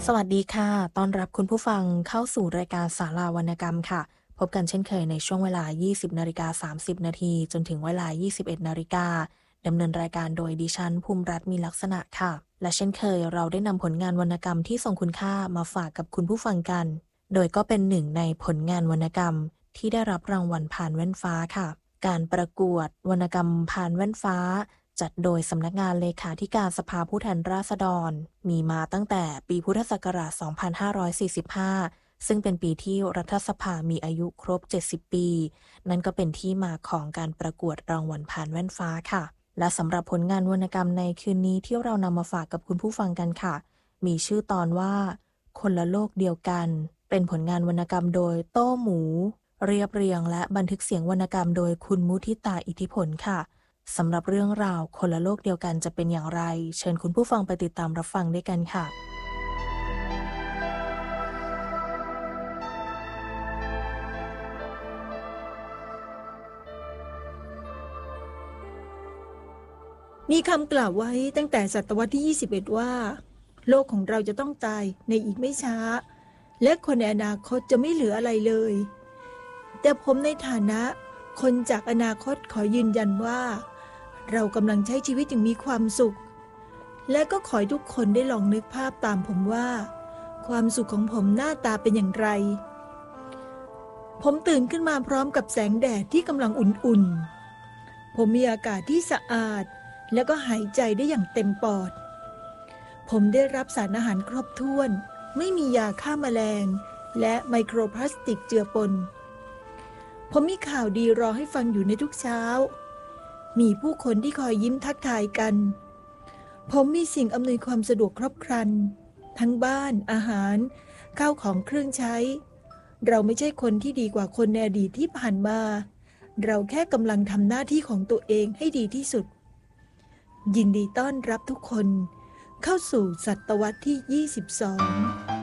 สวัสดีค่ะต้อนรับคุณผู้ฟังเข้าสู่รายการศาลาวรรณกรรมค่ะ พบกันเช่นเคยในช่วงเวลา 20:30 นาทีจนถึงเวลา 21 นาฬิกาดำเนินรายการโดยดิฉันภูมิรัตน์มีลักษณะค่ะ และเช่นเคยเราได้นำผลงานวรรณกรรมที่ทรงคุณค่ามาฝากกับคุณผู้ฟังกัน โดยก็เป็นหนึ่งในผลงานวรรณกรรมที่ได้รับรางวัลพานแว่นฟ้าค่ะ การประกวดวรรณกรรมพานแว่นฟ้าจัดโดยสำนักงานเลขาธิการสภาผู้แทนราษฎรมีมาตั้งแต่ปีพุทธศักราช 2545 ซึ่งเป็นปีที่รัฐสภามีอายุครบ 70 ปี นั่นก็เป็นที่มาของการประกวดรางวัลพานแว่นฟ้าค่ะ และสำหรับผลงานวรรณกรรมในคืนนี้ที่เรานำมาฝากกับคุณผู้ฟังกันค่ะ มีชื่อตอนว่าคนละโลกเดียวกัน เป็นผลงานวรรณกรรมโดยโต้หมู เรียบเรียงและบันทึกเสียงวรรณกรรมโดยคุณมุทิตาอิทธิผลค่ะสำหรับเรื่องราวคนละโลกเดียวกันจะเป็นอย่างไรเชิญคุณผู้ฟังไปติดตามรับฟังด้วยกันค่ะมีคำกล่าวไว้ตั้งแต่ศตวรรษที่ 21 ว่าโลกของเราจะต้องตายในอีกไม่ช้าและคนในอนาคตจะไม่เหลืออะไรเลยแต่ผมในฐานะคนจากอนาคตขอยืนยันว่าเรากำลังใช้ชีวิตอย่างมีความสุขและก็ขอให้ทุกคนได้ลองนึกภาพตามผมว่าความสุขของผมหน้าตาเป็นอย่างไรผมตื่นขึ้นมาพร้อมกับแสงแดดที่กำลังอุ่นๆผมมีอากาศที่สะอาดแล้วก็หายใจได้อย่างเต็มปอดผมได้รับสารอาหารครบถ้วนไม่มียาฆ่าแมลงและไมโครพลาสติกเจือปนผมมีข่าวดีรอให้ฟังอยู่ในทุกเช้ามีผู้คนที่คอยยิ้มทักทายกันผมมีสิ่งอำนวยความสะดวกครบครันทั้งบ้านอาหารข้าวของเครื่องใช้เราไม่ใช่คนที่ดีกว่าคนในอดีตที่ผ่านมาเราแค่กำลังทำหน้าที่ของตัวเองให้ดีที่สุดยินดีต้อนรับทุกคนเข้าสู่ศตวรรษที่ 22